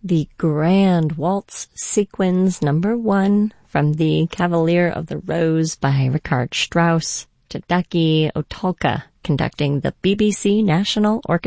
the Grand Waltz Sequence No. 1 from the Cavalier of the Rose by Richard Strauss, Tadaki Otolka conducting the BBC National Orchestra.